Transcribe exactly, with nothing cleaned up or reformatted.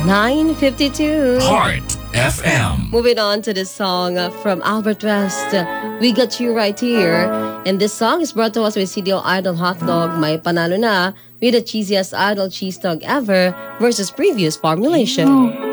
nine fifty-two. Heart F M. Moving on to this song uh, from Albert West, uh, We Got You Right Here. And this song is brought to us by C D O Idol Hot Dog, May Panalo Na, with the cheesiest idol cheese dog ever versus previous formulation.